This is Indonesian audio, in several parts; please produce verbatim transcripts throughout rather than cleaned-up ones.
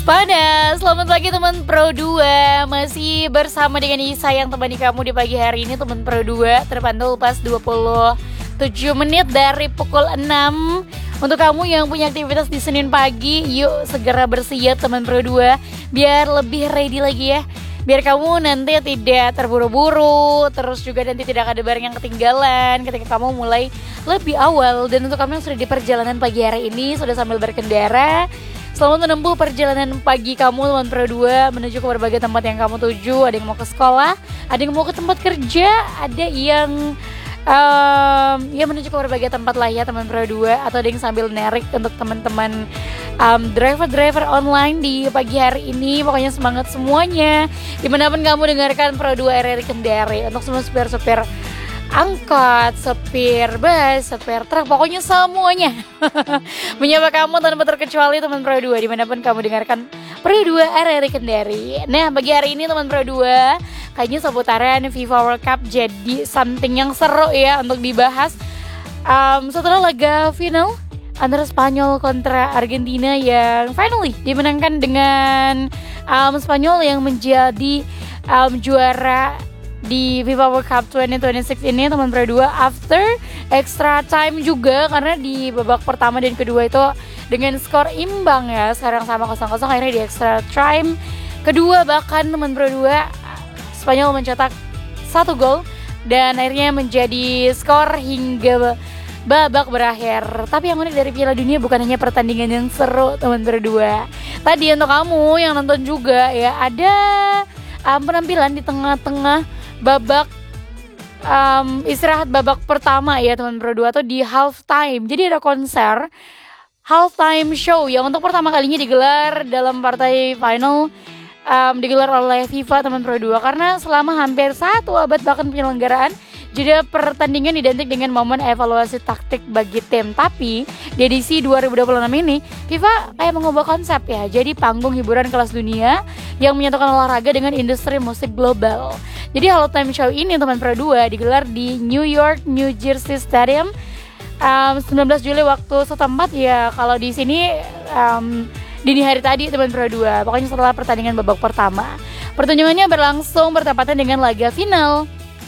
Panas, selamat pagi teman Pro dua. Masih bersama dengan Isa yang temani kamu di pagi hari ini teman Pro dua. Terpantau pas dua puluh tujuh menit dari pukul enam. Untuk kamu yang punya aktivitas di Senin pagi, yuk segera bersiap teman Pro dua biar lebih ready lagi ya. Biar kamu nanti tidak terburu-buru, terus juga nanti tidak ada barang yang ketinggalan ketika kamu mulai lebih awal. Dan untuk kamu yang sudah di perjalanan pagi hari ini, sudah sambil berkendara, selamat menempuh perjalanan pagi kamu teman Pro dua menuju ke berbagai tempat yang kamu tuju. Ada yang mau ke sekolah, ada yang mau ke tempat kerja, ada yang um, ya menuju ke berbagai tempat lah ya teman Pro dua. Atau ada yang sambil narik untuk teman-teman um, driver-driver online di pagi hari ini. Pokoknya semangat semuanya dimanapun kamu dengarkan Pro dua R R I Kendari. Untuk semua supir-supir angkot, supir bus, supir truk, pokoknya semuanya menyapa kamu tanpa terkecuali teman Pro dua dimanapun kamu dengarkan Pro dua R R I Kendari. Nah pagi hari ini teman Pro dua, kayaknya seputaran FIFA World Cup jadi something yang seru ya untuk dibahas. um, Setelah laga final antara Spanyol kontra Argentina yang finally dimenangkan dengan um, Spanyol yang menjadi um, juara di FIFA World Cup dua ribu dua puluh enam ini teman Pro dua, after extra time juga, karena di babak pertama dan kedua itu dengan skor imbang ya, sekarang sama kosong kosong, akhirnya di extra time kedua bahkan teman Pro dua Spanyol mencetak satu gol dan akhirnya menjadi skor hingga babak berakhir. Tapi yang unik dari Piala Dunia bukan hanya pertandingan yang seru teman Pro dua. Tadi untuk kamu yang nonton juga ya, ada um, penampilan di tengah-tengah babak um, istirahat babak pertama ya teman Pro dua, atau di half time. Jadi ada konser half time show yang untuk pertama kalinya digelar dalam partai final, um, digelar oleh FIFA teman Pro dua, karena selama hampir satu abad bahkan penyelenggaraan jeda pertandingan identik dengan momen evaluasi taktik bagi tim. Tapi di edisi dua ribu dua puluh enam ini FIFA kayak mengubah konsep ya, jadi panggung hiburan kelas dunia yang menyatukan olahraga dengan industri musik global. Jadi halftime show ini teman Pro dua digelar di New York New Jersey Stadium um, sembilan belas Juli waktu setempat ya. Kalau di sini um, dini hari tadi teman Pro dua, pokoknya setelah pertandingan babak pertama. Pertunjukannya berlangsung bertepatan dengan laga final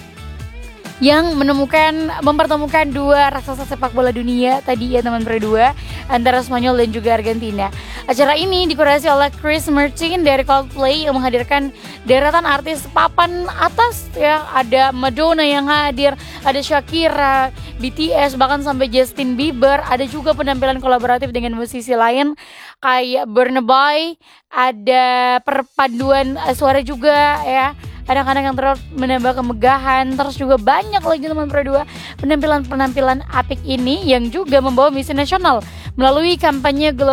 yang menemukan mempertemukan dua raksasa sepak bola dunia tadi ya teman Pro dua, antara Spanyol dan juga Argentina. Acara ini dikurasi oleh Chris Martin dari Coldplay yang menghadirkan deretan artis papan atas ya. Ada Madonna yang hadir, ada Shakira, B T S, bahkan sampai Justin Bieber. Ada juga penampilan kolaboratif dengan musisi lain kayak Burna Boy. Ada perpaduan suara juga ya, kadang-kadang yang terus menambah kemegahan. Terus juga banyak lagi teman Pro dua penampilan-penampilan apik ini yang juga membawa misi nasional melalui kampanye global